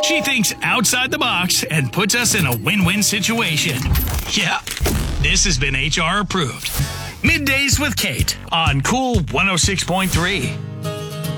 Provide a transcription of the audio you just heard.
She thinks outside the box and puts us in a win-win situation. Yeah, this has been HR approved. Middays with Kate on Cool 106.3.